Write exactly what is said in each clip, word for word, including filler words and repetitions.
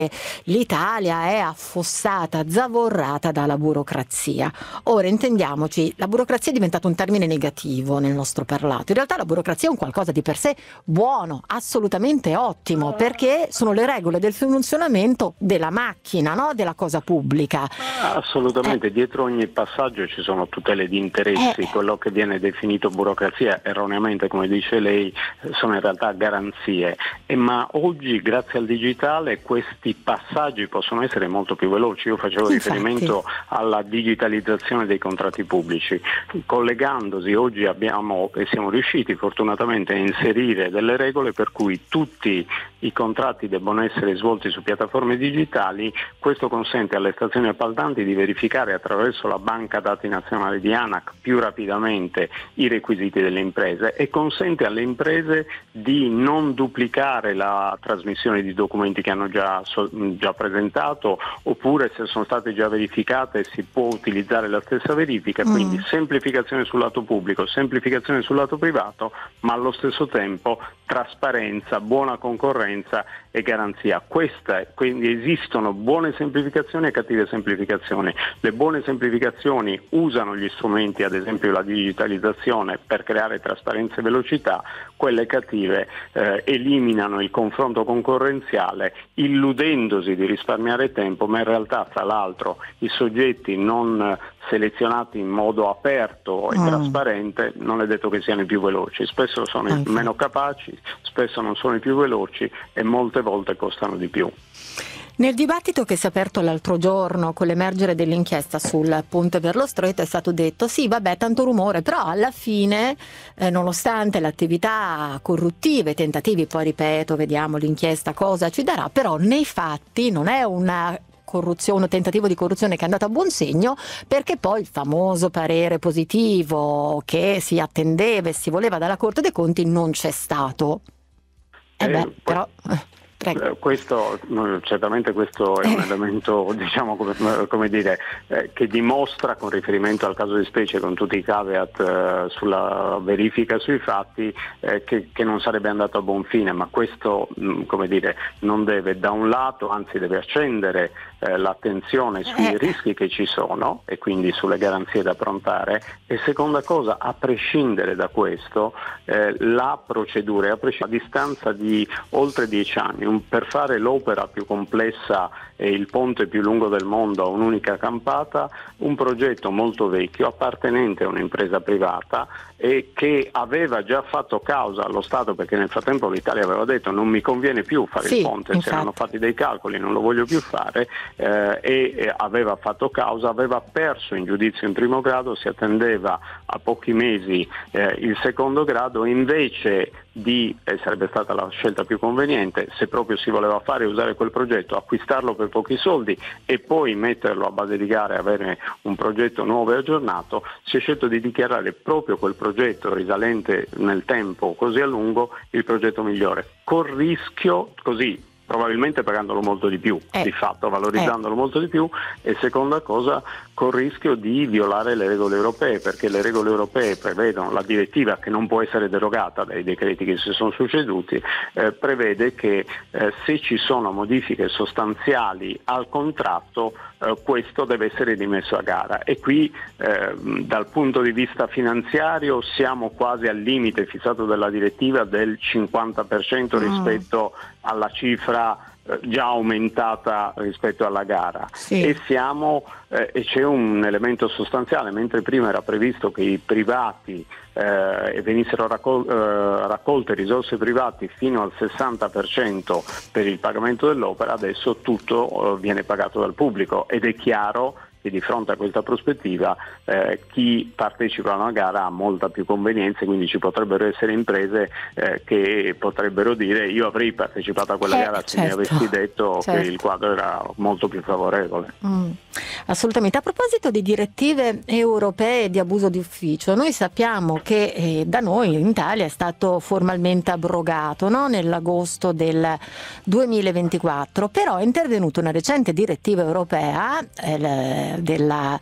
l'Italia è affossata, zavorrata dalla burocrazia. Ora intendiamoci, la burocrazia è diventato un termine negativo nel nostro parlato. In realtà la burocrazia è un qualcosa di per sé buono, assolutamente ottimo, perché sono le regole del funzionamento della macchina, no? Della cosa pubblica. Assolutamente, Eh. dietro ogni passaggio ci sono tutele di interessi, Eh. quello che viene definito burocrazia erroneamente, come dice lei, sono in realtà garanzie, e ma oggi grazie al digitale questi passaggi possono essere molto più veloci. Io facevo Infatti. riferimento alla digitalizzazione dei contratti pubblici, collegandosi oggi abbiamo e siamo riusciti fortunatamente a inserire delle regole per cui tutti i contratti debbono essere svolti su piattaforme digitali. Questo consente alle stazioni appaltanti di verificare attraverso la banca dati nazionale di ANAC più rapidamente i requisiti delle imprese e consente alle imprese di non duplicare la trasmissione di documenti che hanno già, già presentato, oppure se sono state già verificate si può utilizzare la stessa verifica, Mm. quindi semplificazione sul lato pubblico, semplificazione sul lato privato, ma allo stesso tempo trasparenza, buona concorrenza e garanzia. Questa, quindi esistono buone semplificazioni e cattive semplificazioni. Le buone semplificazioni usano gli strumenti, ad esempio la digitalizzazione, per creare trasparenza e velocità, quelle cattive eh, eliminano il confronto concorrenziale illudendosi di risparmiare tempo, ma in realtà fra l'altro i soggetti non selezionati in modo aperto e Mm. trasparente non è detto che siano i più veloci, spesso sono i Infatti. meno capaci, spesso non sono i più veloci e molte volte costano di più. Nel dibattito che si è aperto l'altro giorno con l'emergere dell'inchiesta sul ponte per lo Stretto è stato detto sì vabbè tanto rumore, però alla fine eh, nonostante l'attività corruttive, i tentativi, poi ripeto vediamo l'inchiesta cosa ci darà, però nei fatti non è una corruzione, un tentativo di corruzione che è andato a buon segno, perché poi il famoso parere positivo che si attendeva e si voleva dalla Corte dei Conti non c'è stato. E eh beh, poi... però... Prego. Questo, certamente questo è un Eh. elemento, diciamo, come, come dire, eh, che dimostra, con riferimento al caso di specie, con tutti i caveat eh, sulla verifica sui fatti, eh, che, che non sarebbe andato a buon fine, ma questo, mh, come dire, non deve, da un lato, anzi deve accendere eh, l'attenzione sui Eh. rischi che ci sono e quindi sulle garanzie da approntare, e seconda cosa, a prescindere da questo, eh, la procedura, a, prescind- a distanza di oltre dieci anni, per fare l'opera più complessa e il ponte più lungo del mondo a un'unica campata, un progetto molto vecchio appartenente a un'impresa privata e che aveva già fatto causa allo Stato, perché nel frattempo l'Italia aveva detto non mi conviene più fare Sì, il ponte, infatti. si erano fatti dei calcoli, non lo voglio più fare, eh, e, e aveva fatto causa, aveva perso in giudizio in primo grado, si attendeva a pochi mesi eh, il secondo grado, invece di, e sarebbe stata la scelta più conveniente, se proprio si voleva fare usare quel progetto, acquistarlo per pochi soldi e poi metterlo a base di gare e avere un progetto nuovo e aggiornato, si è scelto di dichiarare proprio quel progetto risalente nel tempo così a lungo il progetto migliore, col rischio, così probabilmente pagandolo molto di più, Eh. di fatto valorizzandolo eh. molto di più, e seconda cosa col rischio di violare le regole europee, perché le regole europee prevedono, la direttiva che non può essere derogata dai decreti che si sono succeduti, eh, prevede che eh, se ci sono modifiche sostanziali al contratto eh, questo deve essere rimesso a gara, e qui eh, dal punto di vista finanziario siamo quasi al limite fissato dalla direttiva del cinquanta per cento Mm. rispetto alla cifra già aumentata rispetto alla gara, sì. e siamo eh, e c'è un elemento sostanziale: mentre prima era previsto che i privati eh, venissero raccol- eh, raccolte risorse private fino al sessanta per cento per il pagamento dell'opera, adesso tutto eh, viene pagato dal pubblico, ed è chiaro che di fronte a questa prospettiva eh, chi partecipa a una gara ha molta più convenienza, quindi ci potrebbero essere imprese eh, che potrebbero dire io avrei partecipato a quella eh, gara se certo, mi avessi detto certo. che il quadro era molto più favorevole. Mm, assolutamente. A proposito di direttive europee di abuso di ufficio, noi sappiamo che eh, da noi in Italia è stato formalmente abrogato, no? Nell'agosto del duemilaventiquattro, però è intervenuta una recente direttiva europea eh, della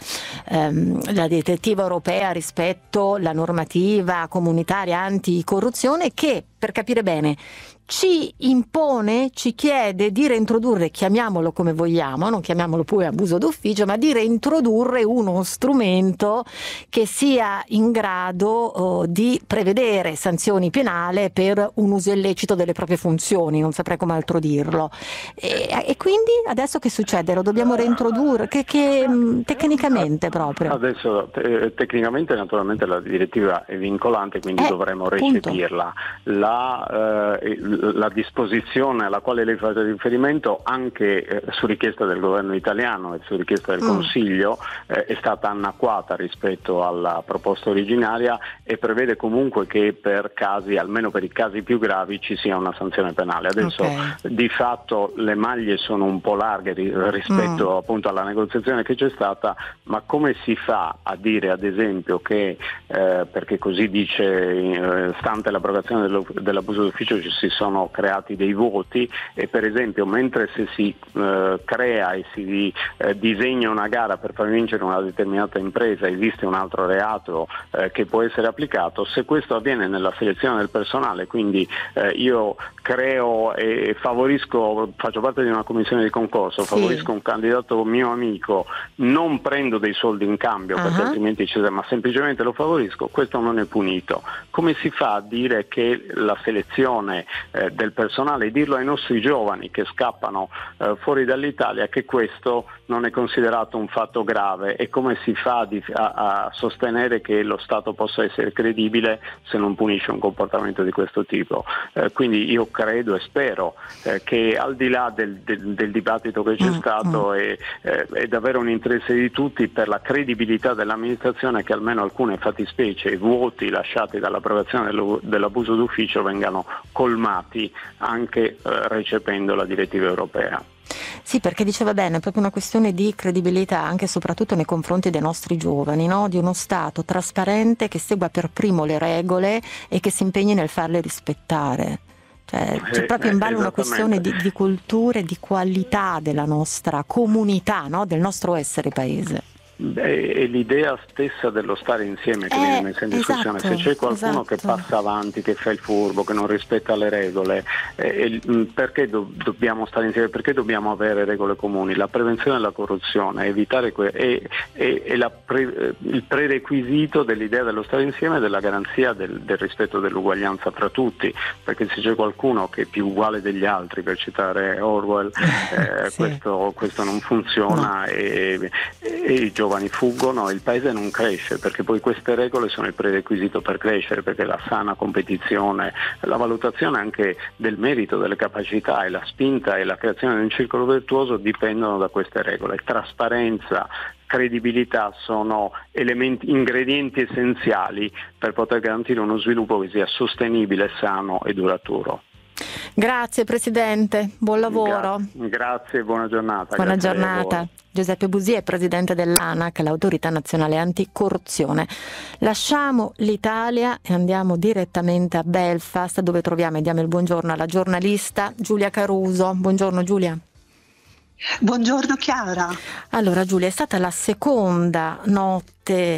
ehm, la direttiva europea rispetto alla normativa comunitaria anticorruzione, che per capire bene, ci impone, ci chiede di reintrodurre, chiamiamolo come vogliamo, non chiamiamolo pure abuso d'ufficio, ma di reintrodurre uno strumento che sia in grado oh, di prevedere sanzioni penali per un uso illecito delle proprie funzioni, non saprei come altro dirlo. E, e quindi adesso che succede? Lo dobbiamo reintrodurre? Che, che tecnicamente proprio? Adesso te- tecnicamente naturalmente la direttiva è vincolante, quindi eh, dovremo recepirla. La, eh, la disposizione alla quale lei fa riferimento, anche eh, su richiesta del governo italiano e su richiesta del mm. Consiglio, eh, è stata annacquata rispetto alla proposta originaria e prevede comunque che per casi, almeno per i casi più gravi, ci sia una sanzione penale. Adesso okay. di fatto le maglie sono un po' larghe rispetto mm. appunto alla negoziazione che c'è stata, ma come si fa a dire ad esempio che, eh, perché così dice, eh, stante l'abrogazione dello, dell'abuso d'ufficio ci si sono creati dei voti e per esempio mentre se si eh, crea e si eh, disegna una gara per far vincere una determinata impresa esiste un altro reato eh, che può essere applicato, se questo avviene nella selezione del personale, quindi eh, io creo e favorisco, faccio parte di una commissione di concorso, sì. favorisco un candidato mio amico, non prendo dei soldi in cambio uh-huh. perché altrimenti ci ma semplicemente lo favorisco, questo non è punito. Come si fa a dire che la selezione eh, del personale, e dirlo ai nostri giovani che scappano eh, fuori dall'Italia, che questo non è considerato un fatto grave, e come si fa di, a, a sostenere che lo Stato possa essere credibile se non punisce un comportamento di questo tipo? Eh, quindi io credo e spero eh, che al di là del, del, del dibattito che c'è mm, stato mm. È, eh, è davvero un interesse di tutti per la credibilità dell'amministrazione che almeno alcune fattispecie e vuoti lasciati dall'approvazione dell'abuso d'ufficio vengano colmati anche eh, recependo la direttiva europea. Sì, perché diceva bene, è proprio una questione di credibilità anche e soprattutto nei confronti dei nostri giovani, no? Di uno Stato trasparente che segua per primo le regole e che si impegni nel farle rispettare. Cioè, c'è proprio in ballo una questione di, di cultura e di qualità della nostra comunità, no? Del nostro essere paese. Beh, è l'idea stessa dello stare insieme che eh, viene messa in discussione. Esatto, se c'è qualcuno esatto. che passa avanti, che fa il furbo, che non rispetta le regole, eh, perché do- dobbiamo stare insieme? Perché dobbiamo avere regole comuni? La prevenzione della corruzione, evitare que- è, è, è la pre- il prerequisito dell'idea dello stare insieme e della garanzia del, del rispetto dell'uguaglianza fra tutti, perché se c'è qualcuno che è più uguale degli altri, per citare Orwell, eh, sì. questo, questo non funziona no. e, e i giovani fuggono e il paese non cresce, perché poi queste regole sono il prerequisito per crescere, perché la sana competizione, la valutazione anche del merito, delle capacità e la spinta e la creazione di un circolo virtuoso dipendono da queste regole. Trasparenza, credibilità sono elementi, ingredienti essenziali per poter garantire uno sviluppo che sia sostenibile, sano e duraturo. Grazie Presidente, buon lavoro. Gra- grazie e buona giornata. Buona grazie giornata. Giuseppe Busia è presidente dell'ANAC, l'Autorità Nazionale Anticorruzione. Lasciamo l'Italia e andiamo direttamente a Belfast, dove troviamo e diamo il buongiorno alla giornalista Giulia Caruso. Buongiorno Giulia. Buongiorno Chiara. Allora Giulia, è stata la seconda notte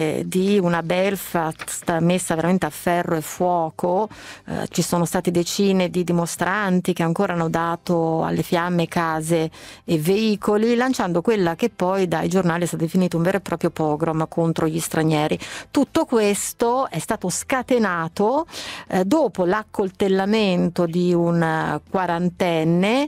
di una Belfast messa veramente a ferro e fuoco, eh, ci sono state decine di dimostranti che ancora hanno dato alle fiamme case e veicoli, lanciando quella che poi dai giornali è stato definito un vero e proprio pogrom contro gli stranieri. Tutto questo è stato scatenato eh, dopo l'accoltellamento di un quarantenne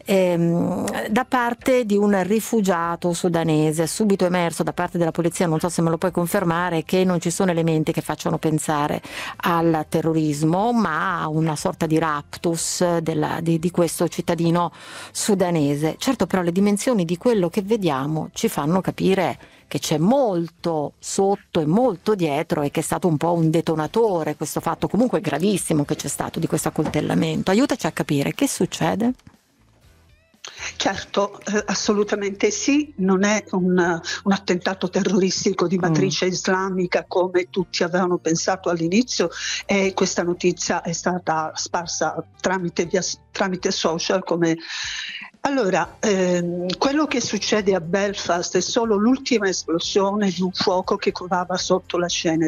ehm, da parte di un rifugiato sudanese. Subito emerso da parte della polizia, non so se me lo puoi confermare, che non ci sono elementi che facciano pensare al terrorismo, ma a una sorta di raptus della, di, di questo cittadino sudanese. Certo, però le dimensioni di quello che vediamo ci fanno capire che c'è molto sotto e molto dietro e che è stato un po' un detonatore questo fatto comunque gravissimo che c'è stato di questo accoltellamento. Aiutaci a capire che succede. Certo, eh, assolutamente sì, non è un, un attentato terroristico di matrice mm. islamica come tutti avevano pensato all'inizio, e questa notizia è stata sparsa tramite, via, tramite social come... Allora, ehm, quello che succede a Belfast è solo l'ultima esplosione di un fuoco che covava sotto la scena